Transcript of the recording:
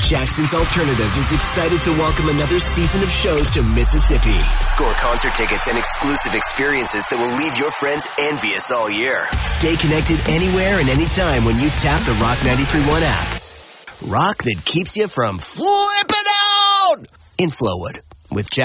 Jackson's Alternative is excited to welcome another season of shows to Mississippi. Score concert tickets and exclusive experiences that will leave your friends envious all year. Stay connected anywhere and anytime when you tap the Rock 93.1 app. Rock that keeps you from flipping out in Flowwood with Jack.